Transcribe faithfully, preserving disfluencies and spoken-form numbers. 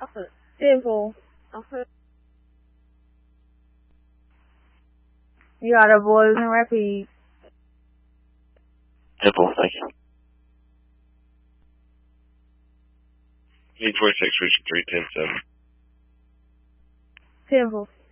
Simple. You got a boys and repeat. Simple, thank you. Need twenty-six, reach three ten seven. Simple.